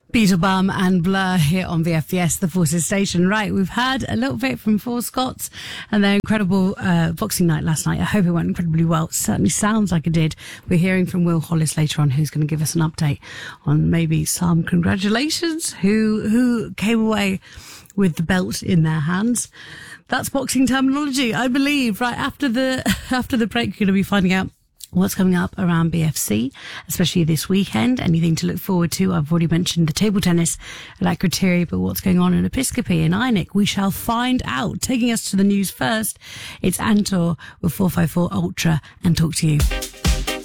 Beetlebum and Blur here on VFVS, the Forces Station. Right, we've heard a little bit from Four Scots and their incredible boxing night last night. I hope it went incredibly well. It certainly sounds like it did. We're hearing from Will Hollis later on, who's going to give us an update on maybe some congratulations, who came away with the belt in their hands. That's boxing terminology, I believe. Right after the break, you're going to be finding out what's coming up around BFC, especially this weekend. Anything to look forward to? I've already mentioned the table tennis at Akrotiri, but what's going on in Episcopi and Einik? We shall find out. Taking us to the news first, it's Antor with 454 Ultra and Talk to You.